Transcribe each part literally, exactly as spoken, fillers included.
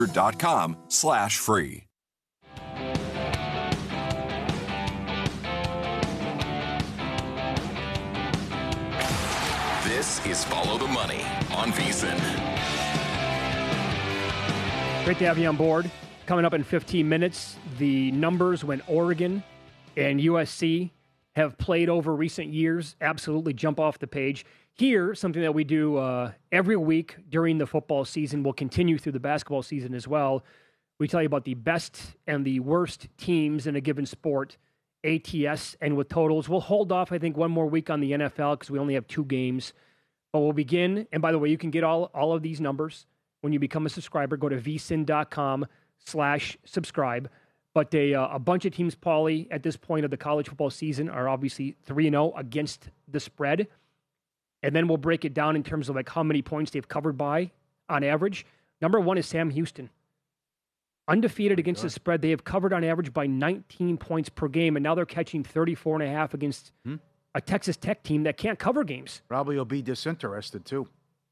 dot com slash free. This is Follow the Money on VSiN. Great to have you on board. Coming up in fifteen minutes, the numbers when Oregon and U S C have played over recent years absolutely jump off the page. Here, something that we do uh, every week during the football season will continue through the basketball season as well. We tell you about the best and the worst teams in a given sport, A T S, and with totals. We'll hold off, I think, one more week on the N F L because we only have two games. But we'll begin. And by the way, you can get all, all of these numbers when you become a subscriber. Go to vsin.com slash subscribe. But a, uh, a bunch of teams, Paulie, at this point of the college football season are obviously three and oh against the spread. And then we'll break it down in terms of like how many points they've covered by on average. Number one is Sam Houston. Undefeated against the spread. They have covered on average by nineteen points per game, and now they're catching thirty-four and a half against hmm? a Texas Tech team that can't cover games. Probably will be disinterested, too.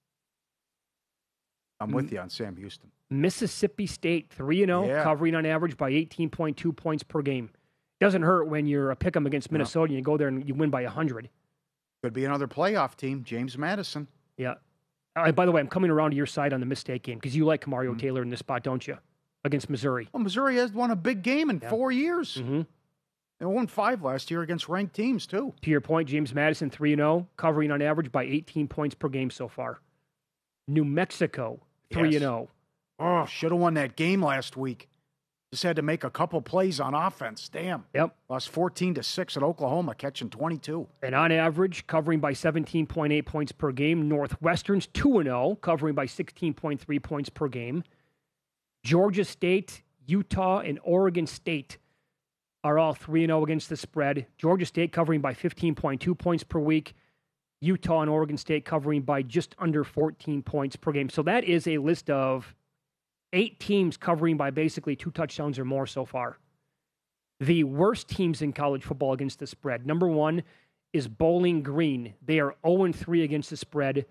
I'm with you on Sam Houston. Mississippi State, three and oh, yeah. covering on average by eighteen point two points per game. Doesn't hurt when you're a pick 'em against Minnesota no. and you go there and you win by one hundred. Could be another playoff team, James Madison. Yeah. Uh, by the way, I'm coming around to your side on the mistake game because you like Mario mm-hmm. Taylor in this spot, don't you? Against Missouri. Well, Missouri has won a big game in yeah. four years. Mm-hmm. They won five last year against ranked teams, too. To your point, James Madison, three and oh, covering on average by eighteen points per game so far. New Mexico, three and oh. Oh, should have won that game last week. Just had to make a couple plays on offense. Damn. Yep. Lost fourteen to six at Oklahoma, catching twenty-two. And on average, covering by seventeen point eight points per game. Northwestern's two and oh, covering by sixteen point three points per game. Georgia State, Utah, and Oregon State are all three and oh against the spread. Georgia State covering by fifteen point two points per week. Utah and Oregon State covering by just under fourteen points per game. So that is a list of eight teams covering by basically two touchdowns or more so far. The worst teams in college football against the spread. Number one is Bowling Green. They are oh and three against the spread,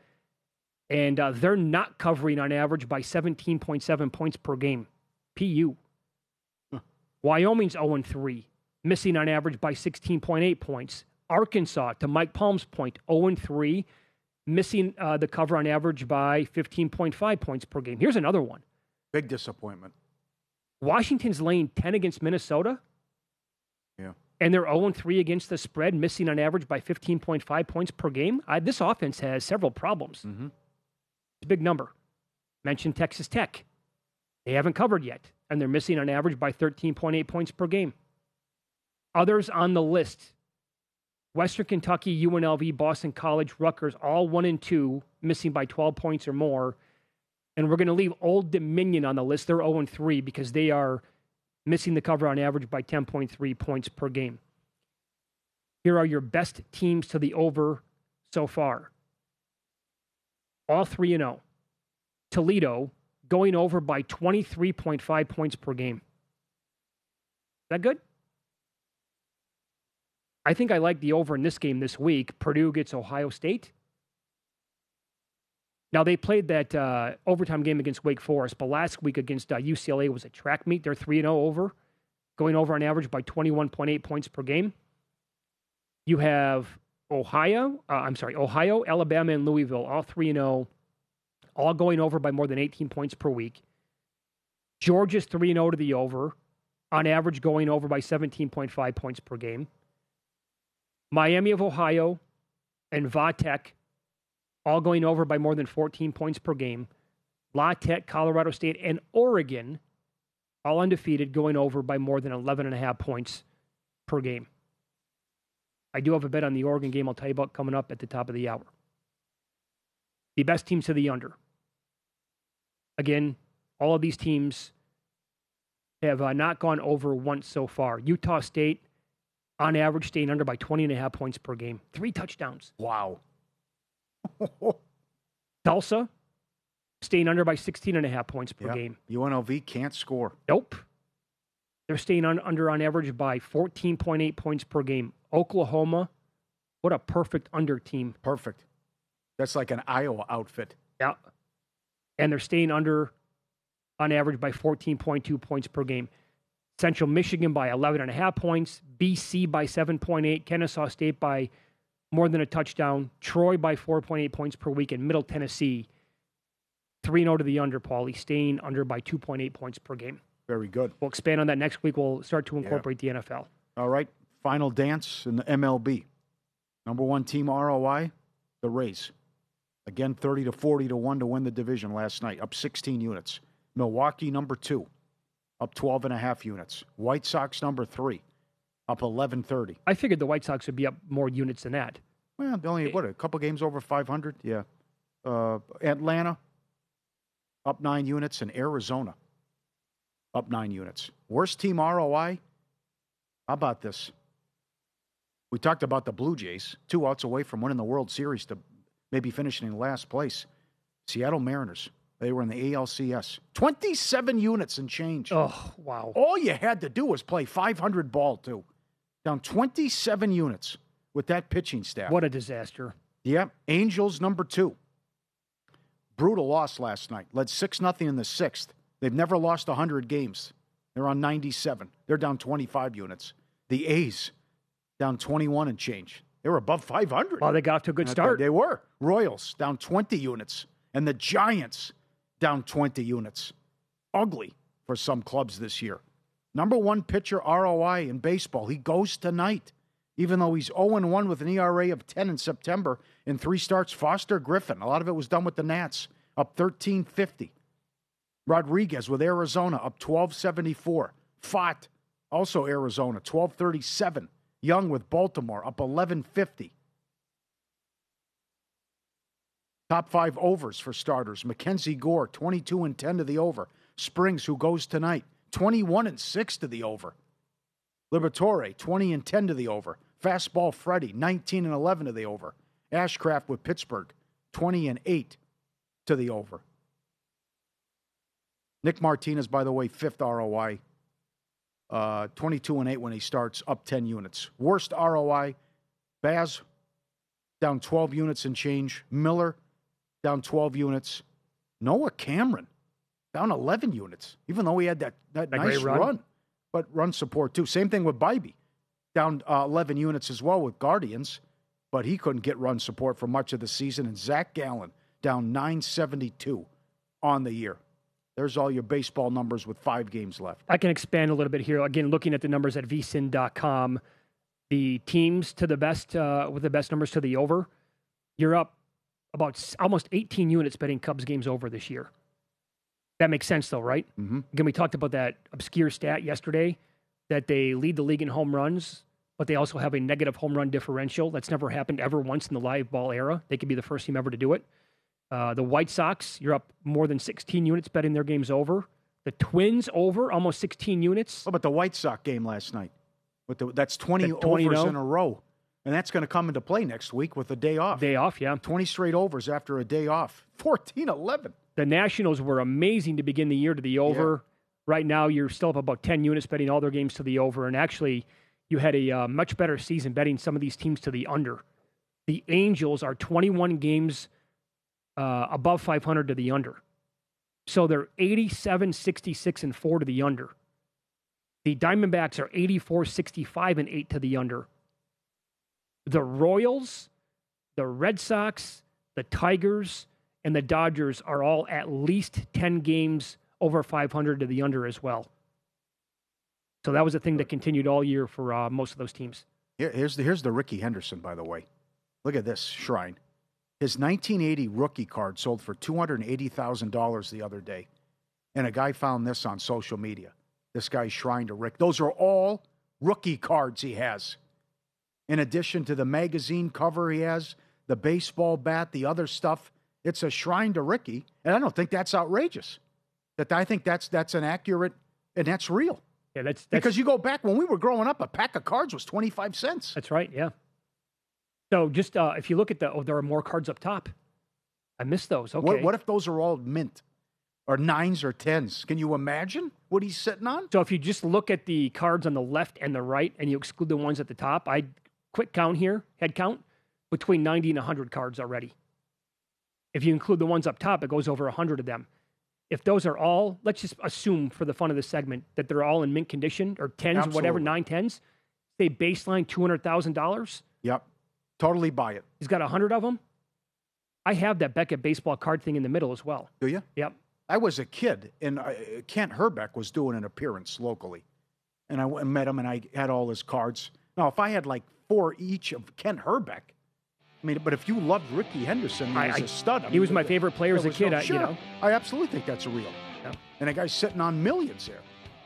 and uh, they're not covering on average by seventeen point seven points per game. P U. Huh. Wyoming's oh and three, missing on average by sixteen point eight points. Arkansas, to Mike Palm's point, oh and three, missing uh, the cover on average by fifteen point five points per game. Here's another one. Big disappointment. Washington's laying ten against Minnesota. Yeah. And they're oh and three against the spread, missing on average by fifteen point five points per game. I, this offense has several problems. Mm-hmm. It's a big number. Mentioned Texas Tech. They haven't covered yet, and they're missing on average by thirteen point eight points per game. Others on the list: Western Kentucky, U N L V, Boston College, Rutgers, all one and two, missing by twelve points or more. And we're going to leave Old Dominion on the list. They're oh and three because they are missing the cover on average by ten point three points per game. Here are your best teams to the over so far. All three and oh. Toledo going over by twenty-three point five points per game. Is that good? I think I like the over in this game this week. Purdue gets Ohio State. Now, they played that uh, overtime game against Wake Forest, but last week against uh, U C L A was a track meet. They're three and oh over, going over on average by twenty-one point eight points per game. You have Ohio, uh, I'm sorry, Ohio, Alabama, and Louisville, all three and oh, all going over by more than eighteen points per week. Georgia's three and oh to the over, on average going over by seventeen point five points per game. Miami of Ohio and Va Tech, all going over by more than fourteen points per game. La Tech, Colorado State, and Oregon, all undefeated, going over by more than eleven and a half points per game. I do have a bet on the Oregon game I'll tell you about coming up at the top of the hour. The best teams to the under. Again, all of these teams have uh, not gone over once so far. Utah State, on average, staying under by twenty and a half points per game. Three touchdowns. Wow. Tulsa, staying under by sixteen and a half points per yep. game. U N L V can't score. Nope. They're staying on, under on average by fourteen point eight points per game. Oklahoma, what a perfect under team. on average by fourteen point two points per game. Central Michigan by eleven and a half points. B C by seven point eight. Kennesaw State by more than a touchdown. Troy by four point eight points per week. And Middle Tennessee, three and oh to the under, Paulie, staying under by two point eight points per game. Very good. We'll expand on that next week. We'll start to incorporate yeah. the N F L. All right. Final dance in the M L B. Number one team R O I, the Rays. Again, thirty to forty to one to win the division last night, up sixteen units. Milwaukee, number two, up twelve and a half units. White Sox, number three, up eleven thirty. I figured the White Sox would be up more units than that. Well, they only, what, a couple games over five hundred? Yeah. Uh, Atlanta, up nine units, and Arizona, up nine units. Worst team R O I? How about this? We talked about the Blue Jays, two outs away from winning the World Series to maybe finishing in last place. Seattle Mariners, they were in the A L C S. twenty-seven units and change. Oh, wow. All you had to do was play five hundred ball, too. Down twenty-seven units with that pitching staff. What a disaster. Yep. Angels, number two. Brutal loss last night. Led six nothing in the sixth. They've never lost one hundred games. They're on ninety-seven. They're down twenty-five units. The A's, down twenty-one and change. They were above five hundred. Well, they got off to a good start. They were. Royals, down twenty units. And the Giants, down twenty units. Ugly for some clubs this year. Number one pitcher R O I in baseball. He goes tonight. Even though he's oh and one with an E R A of ten in September in three starts, Foster Griffin. A lot of it was done with the Nats, up thirteen fifty. Rodriguez with Arizona, up twelve seventy-four. Fott, also Arizona, twelve thirty-seven. Young with Baltimore, up eleven fifty. Top five overs for starters. Mackenzie Gore, twenty-two and ten to the over. Springs, who goes tonight, twenty-one and six to the over. Liberatore, twenty and ten to the over. Fastball Freddie, nineteen and eleven to the over. Ashcraft with Pittsburgh, twenty and eight to the over. Nick Martinez, by the way, fifth R O I. Uh, twenty-two and eight when he starts, up ten units. Worst R O I, Baz, down twelve units and change. Miller, down twelve units. Noah Cameron, down eleven units, even though he had that, that, that nice run. run. But run support, too. Same thing with Bybee, down uh, eleven units as well with Guardians, but he couldn't get run support for much of the season. And Zach Gallen, down nine seventy-two on the year. There's all your baseball numbers with five games left. I can expand a little bit here. Again, looking at the numbers at V S I N dot com, the teams to the best, uh, with the best numbers to the over, you're up about almost eighteen units betting Cubs games over this year. That makes sense, though, right? Mm-hmm. Again, we talked about that obscure stat yesterday, that they lead the league in home runs, but they also have a negative home run differential. That's never happened ever once in the live ball era. They could be the first team ever to do it. Uh, the White Sox, you're up more than sixteen units betting their games over. The Twins over, almost sixteen units. What about the White Sox game last night? With the, that's twenty, twenty overs no. in a row. And that's going to come into play next week with a day off. Day off, yeah. twenty straight overs after a day off. fourteen eleven. The Nationals were amazing to begin the year to the over. Yeah. Right now, you're still up about ten units betting all their games to the over. And actually, you had a uh, much better season betting some of these teams to the under. The Angels are twenty-one games uh, above five hundred to the under. So they're eighty-seven, sixty-six, and four to the under. The Diamondbacks are eighty-four, sixty-five, and eight to the under. The Royals, the Red Sox, the Tigers, and the Dodgers are all at least ten games over five hundred to the under as well. So that was a thing that continued all year for uh, most of those teams. Here, here's the here's the Ricky Henderson, by the way. Look at this shrine. His nineteen eighty rookie card sold for two hundred eighty thousand dollars the other day. And a guy found this on social media. This guy's shrine to Rick. Those are all rookie cards he has. In addition to the magazine cover he has, the baseball bat, the other stuff, it's a shrine to Ricky. And I don't think that's outrageous. That I think that's that's an accurate, and that's real. Yeah, that's, that's because you go back when we were growing up, a pack of cards was twenty-five cents. That's right, yeah. So just uh, if you look at the, oh, there are more cards up top. I missed those. Okay. What, what if those are all mint or nines or tens? Can you imagine what he's sitting on? So if you just look at the cards on the left and the right and you exclude the ones at the top, I quick count here, head count, between ninety and one hundred cards already. If you include the ones up top, it goes over one hundred of them. if those are all, let's just assume for the fun of the segment that they're all in mint condition or tens, Absolutely. whatever, nine tens, say baseline two hundred thousand dollars. Yep. Totally buy it. He's got one hundred of them. I have that Beckett baseball card thing in the middle as well. Do you? Yep. I was a kid, and uh, Kent Herbeck was doing an appearance locally. And I went and met him, and I had all his cards. Now, if I had like four each of Kent Herbeck, I mean, but if you loved Ricky Henderson I- as I- a stud, I he mean, was my the- favorite player as there a was kid, no- I- you sure. know. I absolutely think that's real. Yeah. And a guy's sitting on millions there.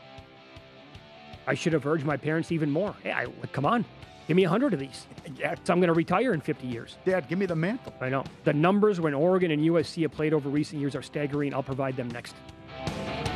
I should have urged my parents even more. Hey, I, come on, give me a hundred of these. Yeah, So I'm going to retire in fifty years. Dad, give me the mantle. I know. The numbers when Oregon and U S C have played over recent years are staggering. I'll provide them next.